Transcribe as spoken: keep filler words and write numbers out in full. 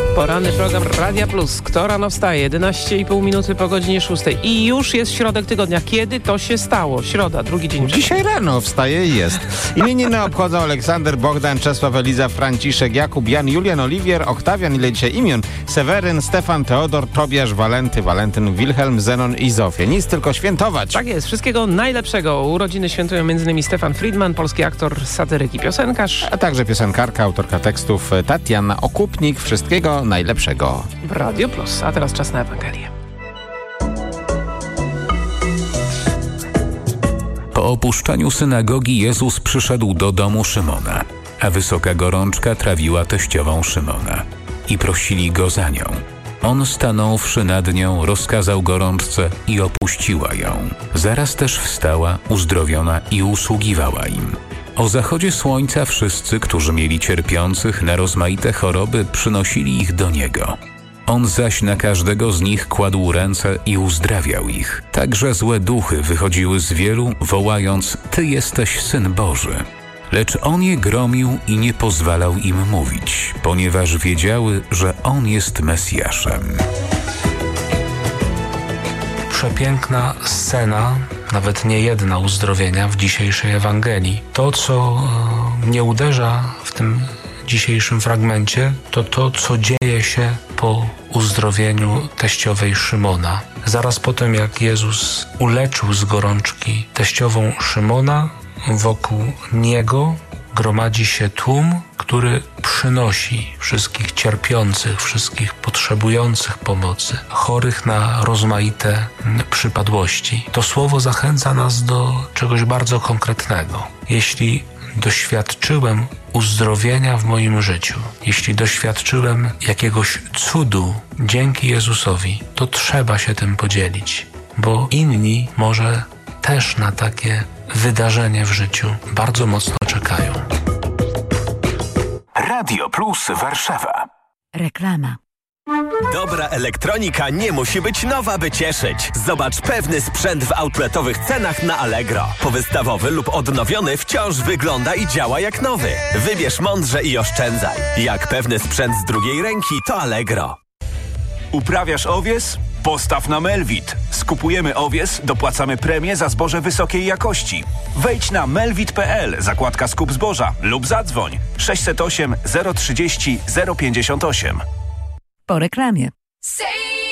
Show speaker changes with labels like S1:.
S1: Poranny program Radia Plus. Kto rano wstaje? jedenaście i pół minuty po godzinie szóstej. I już jest środek tygodnia. Kiedy to się stało? Środa, drugi dzień.
S2: Dzisiaj rano wstaje i jest. Imieniny obchodzą Aleksander, Bogdan, Czesław, Eliza, Franciszek, Jakub, Jan, Julian, Oliwier, Oktawian, ile dzisiaj imion? Seweryn, Stefan, Teodor, Tobiasz, Walenty, Walentyn, Wilhelm, Zenon i Zofia. Nic, tylko świętować.
S1: Tak jest. Wszystkiego najlepszego. Urodziny świętują m.in. Stefan Friedman, polski aktor, satyryk i piosenkarz.
S2: A także piosenkarka, autorka tekstów Tatiana Okupnik. Wszystkiego najlepszego.
S1: W Radio Plus. A teraz czas na Ewangelię.
S3: Po opuszczeniu synagogi Jezus przyszedł do domu Szymona, a wysoka gorączka trawiła teściową Szymona i prosili go za nią. On stanąwszy nad nią, rozkazał gorączce i opuściła ją. Zaraz też wstała, uzdrowiona i usługiwała im. O zachodzie słońca wszyscy, którzy mieli cierpiących na rozmaite choroby, przynosili ich do Niego. On zaś na każdego z nich kładł ręce i uzdrawiał ich. Także złe duchy wychodziły z wielu, wołając: Ty jesteś Syn Boży. Lecz On je gromił i nie pozwalał im mówić, ponieważ wiedziały, że On jest Mesjaszem.
S4: Przepiękna scena, nawet nie jedna uzdrowienia w dzisiejszej Ewangelii. To, co mnie uderza w tym dzisiejszym fragmencie, to to, co dzieje się po uzdrowieniu teściowej Szymona. Zaraz po tym, jak Jezus uleczył z gorączki teściową Szymona, wokół Niego gromadzi się tłum, który przynosi wszystkich cierpiących, wszystkich potrzebujących pomocy, chorych na rozmaite przypadłości. To słowo zachęca nas do czegoś bardzo konkretnego. Jeśli doświadczyłem uzdrowienia w moim życiu, jeśli doświadczyłem jakiegoś cudu dzięki Jezusowi, to trzeba się tym podzielić, bo inni może też na takie wydarzenie w życiu bardzo mocno czekają.
S5: Radio Plus Warszawa.
S6: Reklama.
S7: Dobra elektronika nie musi być nowa, by cieszyć. Zobacz pewny sprzęt w outletowych cenach na Allegro. Powystawowy lub odnowiony wciąż wygląda i działa jak nowy. Wybierz mądrze i oszczędzaj. Jak pewny sprzęt z drugiej ręki, to Allegro.
S5: Uprawiasz owies? Postaw na Melvit. Skupujemy owies, dopłacamy premię za zboże wysokiej jakości. Wejdź na melvit kropka p l, zakładka skup zboża lub zadzwoń sześćset osiem zero trzydzieści zero pięćdziesiąt osiem.
S6: Po reklamie.